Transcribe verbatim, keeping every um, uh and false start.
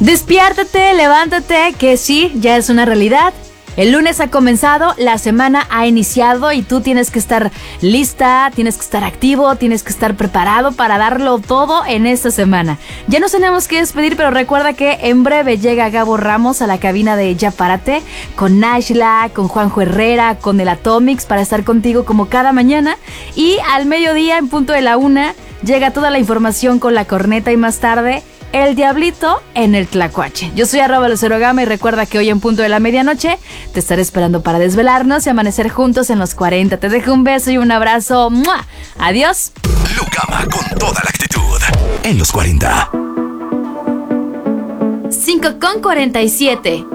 Despiértate, levántate, que sí, ya es una realidad. El lunes ha comenzado, la semana ha iniciado y tú tienes que estar lista, tienes que estar activo, tienes que estar preparado para darlo todo en esta semana. Ya nos tenemos que despedir, pero recuerda que en breve llega Gabo Ramos a la cabina de Ya Párate con Nashla, con Juanjo Herrera, con el Atomics para estar contigo como cada mañana. Y al mediodía, en punto de la una, llega toda la información con la corneta y más tarde El Diablito en el Tlacuache. Yo soy arroba Lucero Gama y recuerda que hoy en punto de la medianoche te estaré esperando para desvelarnos y amanecer juntos en los cuarenta. Te dejo un beso y un abrazo. ¡Mua! Adiós. Lucama con toda la actitud en los cuarenta. cinco con cuarenta y siete.